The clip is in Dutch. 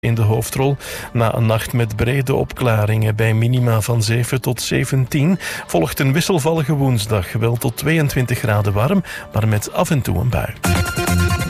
in de hoofdrol. Na een nacht met brede opklaringen bij minima van 7 tot 17 volgt een wisselvallige woensdag. Wel tot 22 graden warm, maar met af en toe een bui.